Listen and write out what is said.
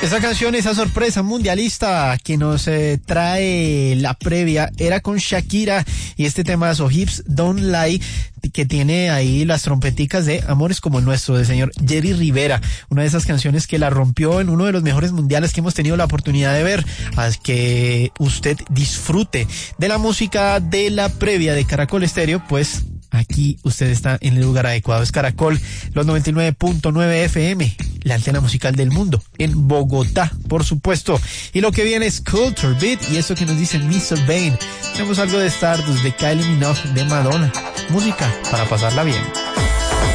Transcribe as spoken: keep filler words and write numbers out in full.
Esa canción, esa sorpresa mundialista que nos eh, trae la previa era con Shakira y este tema So Hips Don't Lie, que tiene ahí las trompeticas de Amores como el nuestro, del señor Jerry Rivera, una de esas canciones que la rompió en uno de los mejores mundiales que hemos tenido la oportunidad de ver. Así que usted disfrute de la música de la previa de Caracol Estéreo, pues aquí usted está en el lugar adecuado. Es Caracol, los noventa y nueve punto nueve F M, la antena musical del mundo, en Bogotá, por supuesto. Y lo que viene es Culture Beat, y eso que nos dice mister Bane. Tenemos algo de Stardust, de Kylie Minogue, de Madonna. Música para pasarla bien.